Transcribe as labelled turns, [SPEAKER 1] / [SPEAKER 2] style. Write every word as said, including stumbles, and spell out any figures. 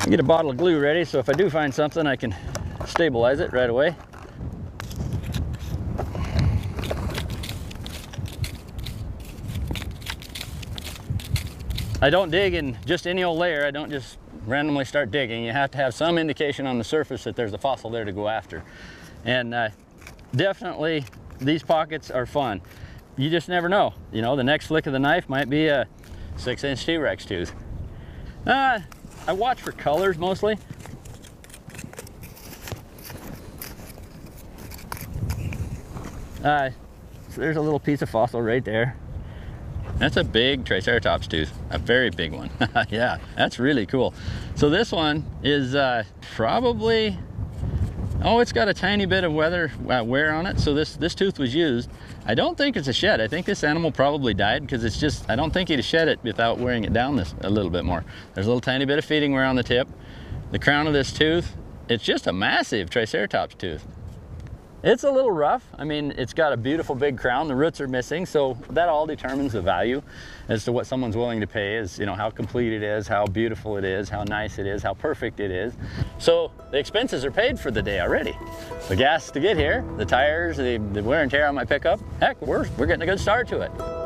[SPEAKER 1] Get a bottle of glue ready, so if I do find something, I can stabilize it right away. I don't dig in just any old layer. I don't just randomly start digging. You have to have some indication on the surface that there's a fossil there to go after. And uh, definitely these pockets are fun. You just never know. You know, the next flick of the knife might be a six inch T-Rex tooth. Uh, I watch for colors mostly. Uh, so there's a little piece of fossil right there. That's a big Triceratops tooth, a very big one. Yeah, that's really cool. So this one is uh, probably, oh, it's got a tiny bit of weather uh, wear on it. So this, this tooth was used. I don't think it's a shed. I think this animal probably died because it's just, I don't think he'd have shed it without wearing it down this a little bit more. There's a little tiny bit of feeding wear on the tip. The crown of this tooth, it's just a massive Triceratops tooth. It's a little rough. I mean, it's got a beautiful big crown. The roots are missing, so that all determines the value as to what someone's willing to pay, is, you know, how complete it is, how beautiful it is, how nice it is, how perfect it is. So the expenses are paid for the day already. The gas to get here, the tires, the, the wear and tear on my pickup, heck, we're, we're getting a good start to it.